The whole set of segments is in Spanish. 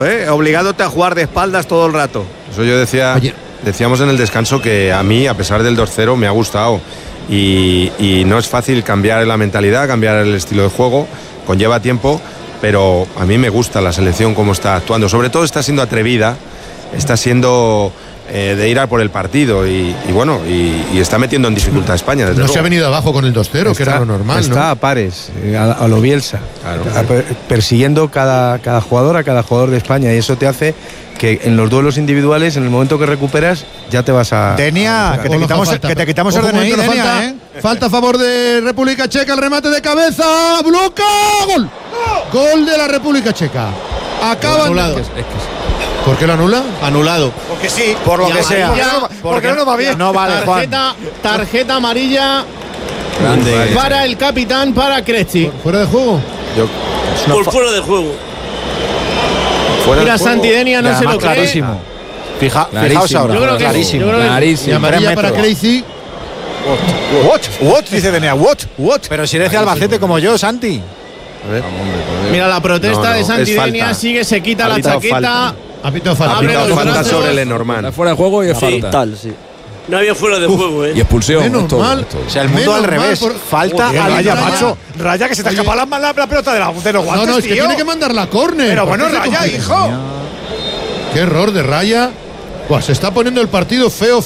obligándote a jugar de espaldas todo el rato. Eso yo decíamos en el descanso que a mí, a pesar del 2-0, me ha gustado. Y no es fácil cambiar la mentalidad, cambiar el estilo de juego, conlleva tiempo, pero a mí me gusta la selección como está actuando. Sobre todo está siendo atrevida, está siendo de ir a por el partido y está metiendo en dificultad a España. No se ha venido abajo con el 2-0, que era lo normal, ¿no? Está a pares, a lo Bielsa, claro. Persiguiendo cada jugador de España, y eso te hace que en los duelos individuales, en el momento que recuperas, ya te vas a... Denia, que te quitamos el DNI, Denia, Falta a favor de República Checa, el remate de cabeza, bloca, gol. Gol de la República Checa. Acaban... ¿Por qué lo anula? Anulado. Porque sí, por lo que sea. Porque no va bien. No vale, tarjeta amarilla grande para el capitán, para Cresci. ¿Fuera de juego? Fuera de juego. Mira, Santidenia no se lo cree. Clarísimo. Fijaos ahora. Yo creo que clarísimo. Y amarilla para Crazy. What? Dice Denia, what? Pero si eres de Albacete como yo, Santi. Mira la protesta de Santidenia, sigue, se quita la chaqueta. Ha pitado falta. Abre los falta brazos. sobre Lenormand. Está fuera de juego y es falta. No había fuera de juego, Y expulsión. Menos mal. O sea, el mundo al revés. Falta a Raya, macho. Raya, que se te escapa la pelota de los guantes, No, es que tío. tiene que mandar la córner. Pero bueno, Raya, hijo. Qué error de Raya. Pues se está poniendo el partido feo.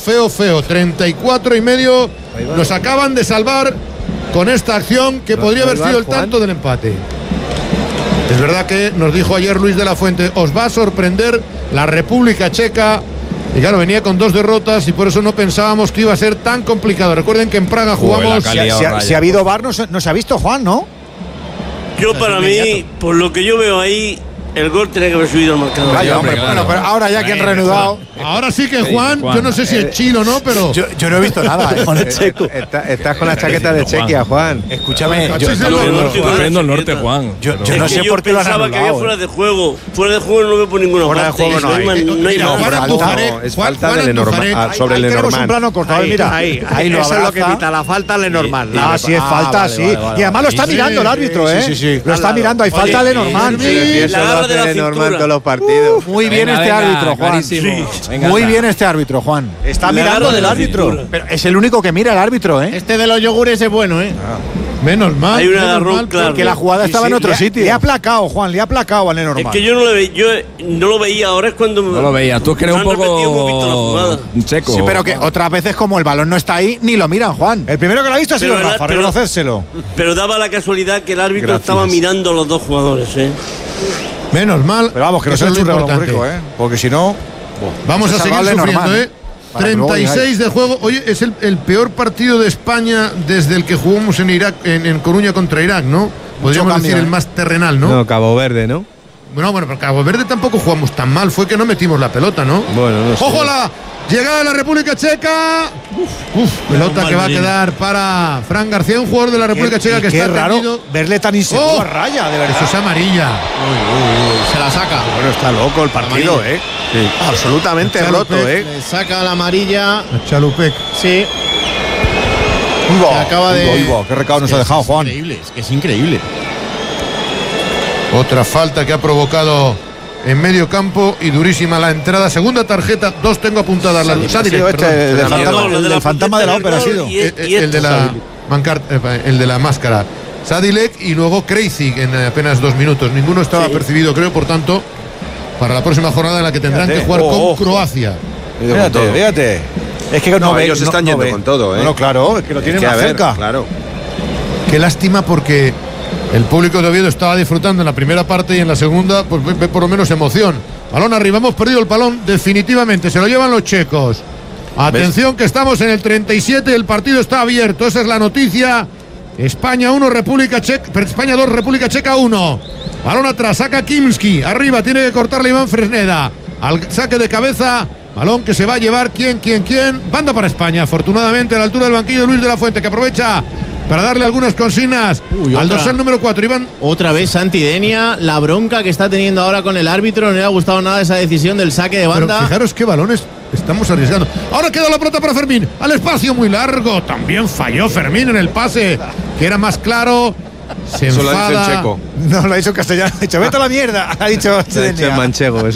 34,5. Nos acaban de salvar con esta acción que podría haber sido el tanto del empate. Es verdad que nos dijo ayer Luis de la Fuente, os va a sorprender la República Checa. Y claro, venía con 2 derrotas y por eso no pensábamos que iba a ser tan complicado. Recuerden que en Praga jugamos... Si ha habido VAR, no se ha visto, Juan, ¿no? Yo para mí, por lo que yo veo ahí, el gol tenía que haber subido al marcador. Vaya, hombre, bueno, pero ahora ya que han reanudado. Ahora sí que Juan, yo no sé si es chino o no, pero... Yo no he visto nada. Estás con la chaqueta de Chequia, Juan. Escúchame, yo Viendo el norte, Juan. Yo no sé por qué lo han pensaba que había anulado. fuera de juego. Fuera de juego no veo por ninguna Fuera de parte. juego no hay. No hay nada. Es falta de Lenormand, sobre Tenemos un Lenormand. plano cortado, mira. Ahí lo eso es lo que abraza. pita la falta Lenormand. Ah, sí es falta, sí. Y además lo está mirando el árbitro, ¿eh? Sí. Lo está mirando, hay falta de Lenormand. La garra de la cintura. todos los partidos. Muy bien este árbitro, Juan. Muy bien este árbitro, Juan. Está mirando del árbitro. Pero es el único que mira el árbitro, ¿eh? Este de los yogures es bueno, ¿eh? Menos mal. Hay un menos agarrón mal, claro. Porque la jugada estaba en otro sitio. Le ha aplacado, Juan, le ha aplacado a Lenormand. Es que yo no lo veía, ahora es cuando No lo veías, tú es que eres un me han repetido muy visto la jugada. poco checo. Sí, pero que otras veces como el balón no está ahí, ni lo miran, Juan. El primero que lo ha visto ha sido Pero Rafa, reconocérselo. Pero daba la casualidad que el árbitro estaba mirando a los dos jugadores, ¿eh? Menos mal. Pero vamos, que no eso se es le lo churra importante. rico, ¿eh? Porque si no... Vamos a seguir sufriendo, Lenormand, ¿eh? Para que luego 36 de juego. Oye, es el peor partido de España desde el que jugamos en Irak, en Coruña contra Irak, ¿no? Podríamos cambio, decir el ¿eh? más terrenal, ¿no? No, Cabo Verde, ¿no? Bueno, pero Cabo Verde tampoco jugamos tan mal. Fue que no metimos la pelota, ¿no? Bueno, no sé. ¡Ojo la llegada de la República Checa! Pelota que va a quedar para Fran García, un jugador de la República Checa que qué está raro tendido. verle tan inseguro a Raya, de verdad. Eso es amarilla. Se la saca. Bueno, está loco el partido, ¿eh? Sí. Absolutamente roto, ¿eh? Le saca la amarilla. Chalupec. Sí. Se acaba de... Qué recado nos ha dejado, Juan. Increíble, es que es increíble. Otra falta que ha provocado en medio campo y durísima la entrada. Segunda tarjeta, 2 tengo apuntadas. La Sadilek, El fantasma de la ópera ha sido. el de la máscara. Sadilek y luego Crazy en apenas 2 minutos. Ninguno estaba percibido, creo, por tanto, para la próxima jornada en la que tendrán que jugar con Croacia. Fíjate. Es que no ve, ellos están yendo con todo, ¿eh? No, claro, es que lo tienen más cerca. Claro. Qué lástima porque el público de Oviedo estaba disfrutando en la primera parte y en la segunda, pues ve por lo menos emoción. Balón arriba, hemos perdido el balón definitivamente, se lo llevan los checos. Atención que estamos en el 37, el partido está abierto, esa es la noticia. España 1, España 2, República Checa 1. Balón atrás, saca Kimski, arriba tiene que cortarle Iván Fresneda. Al saque de cabeza, balón que se va a llevar quién. Banda para España, afortunadamente a la altura del banquillo Luis de la Fuente, que aprovecha para darle algunas consignas al dorsal número 4, Iván. Otra vez Santidenia, la bronca que está teniendo ahora con el árbitro. No le ha gustado nada esa decisión del saque de banda. Pero fijaros qué balones estamos arriesgando. Ahora queda la pelota para Fermín, al espacio muy largo. También falló Fermín en el pase, que era más claro. se Eso lo ha dicho enfada. el checo. No, lo ha dicho en castellano. Ha dicho, vete a la mierda. Ha dicho en manchego.